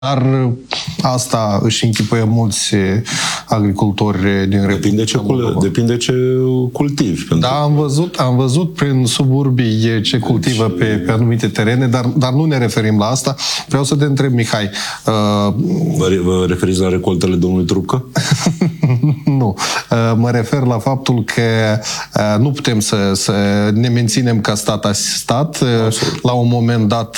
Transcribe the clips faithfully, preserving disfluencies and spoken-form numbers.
Dar asta își închipuie mulți agricultori din Republica Depinde ce, cul- depinde ce cultivi. Da, am văzut, am văzut prin suburbii ce cultivă deci... pe, pe anumite terene, dar, dar nu ne referim la asta. Vreau să te întreb, Mihai. Uh... Vă, vă referiți la recoltele domnului Trupcă? Nu. Uh, mă refer la faptul că uh, nu putem să, să ne menținem ca stat asistat. Uh, la un moment dat,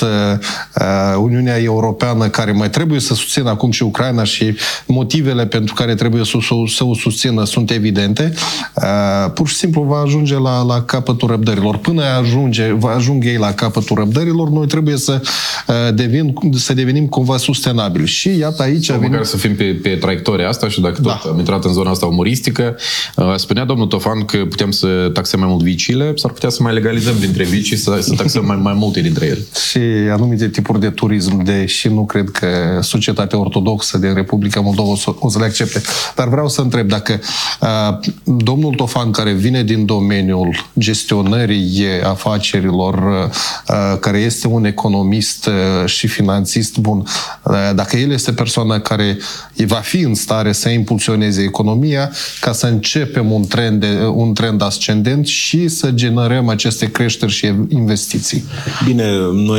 uh, Uniunea Europeană, care mai trebuie să susțină acum și Ucraina și motivele pentru care trebuie să, să, să o susțină sunt evidente, uh, pur și simplu va ajunge la, la capătul răbdărilor. Până ajunge, va ajunge ei la capătul răbdărilor, noi trebuie să, uh, devin, să devenim cumva sustenabili. Și iată aici... Sau măcar să fim pe, pe traiectoria asta și dacă da. tot am intrat în zona asta umoristică, uh, spunea domnul Tofan că putem să taxăm mai mult viciile, s-ar putea să mai legalizăm dintre vicii, să, să taxăm mai, mai multe dintre ele. Și anumite tipuri de turism, deși nu cred că societatea ortodoxă din Republica Moldova o să, o să le accepte. Dar vreau să întreb dacă uh, domnul Tofan, care vine din domeniul gestionării afacerilor, uh, care este un economist uh, și finanțist bun, uh, dacă el este persoana care va fi în stare să impulsioneze economia ca să începem un trend, de, un trend ascendent și să generăm aceste creșteri și investiții. Bine, noi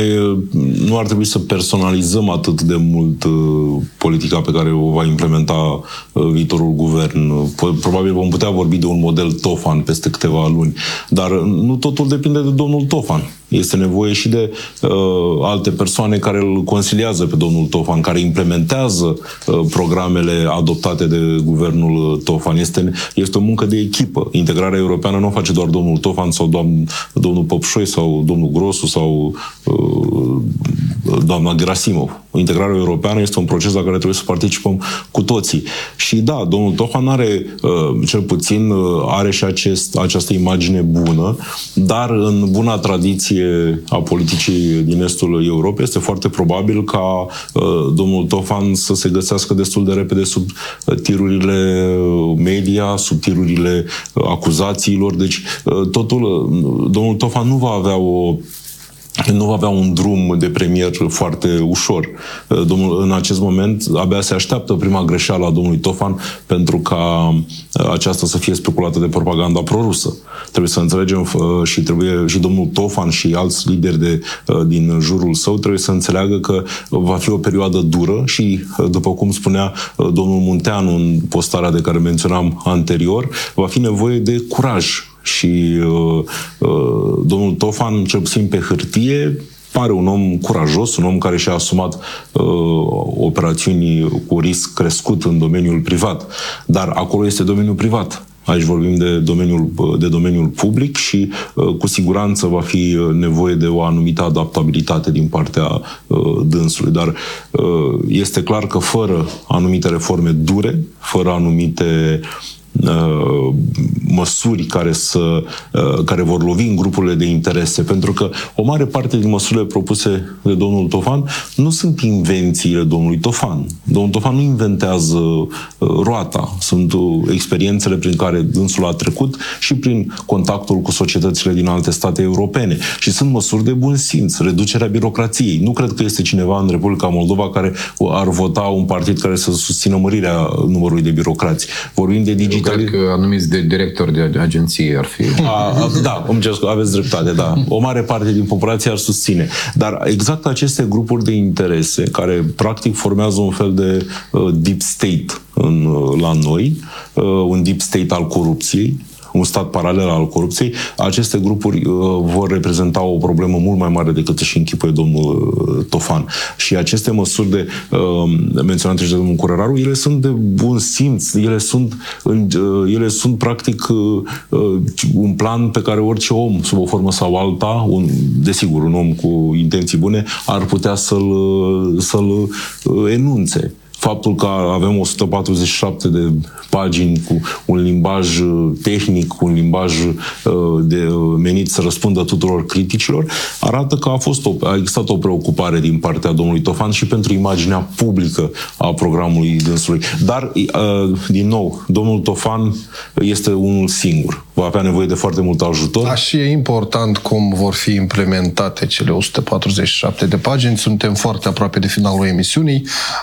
nu ar trebui să personalizăm atât de mult uh, politica pe care o va implementa uh, viitorul guvern. Probabil vom putea vorbi de un model Tofan peste câteva luni, dar nu totul depinde de domnul Tofan. Este nevoie și de uh, alte persoane care îl consiliază pe domnul Tofan, care implementează uh, programele adoptate de guvernul Tofan. Este, este o muncă de echipă. Integrarea europeană nu o face doar domnul Tofan sau doamn, domnul Popșoi sau domnul Grosu sau uh, doamna Gerasimov. Integrarea europeană este un proces la care trebuie să participăm cu toții. Și da, domnul Tofan are, uh, cel puțin, uh, are și acest, această imagine bună, dar în buna tradiție a politicii din estul Europei este foarte probabil ca uh, domnul Tofan să se găsească destul de repede sub tirurile media, sub tirurile uh, acuzațiilor. Deci, uh, totul, uh, domnul Tofan nu va avea o nu va avea un drum de premier foarte ușor. Domnul, în acest moment, abia se așteaptă prima greșeală a domnului Tofan pentru ca aceasta să fie speculată de propaganda prorusă. Trebuie să înțelegem și trebuie și domnul Tofan și alți lideri de, din jurul său trebuie să înțeleagă că va fi o perioadă dură și, după cum spunea domnul Munteanu în postarea de care menționam anterior, va fi nevoie de curaj. Și uh, uh, domnul Tofan, cel puțin pe hârtie, pare un om curajos, un om care și-a asumat uh, operațiuni cu risc crescut în domeniul privat. Dar acolo este domeniul privat. Aici vorbim de domeniul, de domeniul public și uh, cu siguranță va fi nevoie de o anumită adaptabilitate din partea uh, dânsului. Dar uh, este clar că fără anumite reforme dure, fără anumite măsuri care, să, care vor lovi în grupurile de interese, pentru că o mare parte din măsurile propuse de domnul Tofan nu sunt invențiile domnului Tofan. Domnul Tofan nu inventează roata. Sunt experiențele prin care dânsul a trecut și prin contactul cu societățile din alte state europene. Și sunt măsuri de bun simț, reducerea birocrației. Nu cred că este cineva în Republica Moldova care ar vota un partid care să susțină mărirea numărului de birocrați. Vorbim de digitalizare. Cred că anumiți de directori de agenție ar fi. A, a, da, îmi cer scuze, aveți dreptate, da. O mare parte din populație ar susține. Dar exact aceste grupuri de interese, care practic formează un fel de uh, deep state în, uh, la noi, uh, un deep state al corupției, un stat paralel al corupției, aceste grupuri uh, vor reprezenta o problemă mult mai mare decât își închipuie domnul uh, Tofan. Și aceste măsuri de uh, menționate de domnul Curăraru, ele sunt de bun simț, ele sunt, uh, ele sunt practic uh, uh, un plan pe care orice om, sub o formă sau alta, un, desigur, un om cu intenții bune, ar putea să-l, să-l uh, enunțe. faptul că avem o sută patruzeci și șapte de pagini cu un limbaj tehnic, cu un limbaj de menit să răspundă tuturor criticilor, arată că a, fost o, a existat o preocupare din partea domnului Tofan și pentru imaginea publică a programului dânsului. Dar, din nou, domnul Tofan este unul singur. Va avea nevoie de foarte mult ajutor. Da, și e important cum vor fi implementate cele o sută patruzeci și șapte de pagini. Suntem foarte aproape de finalul emisiunii.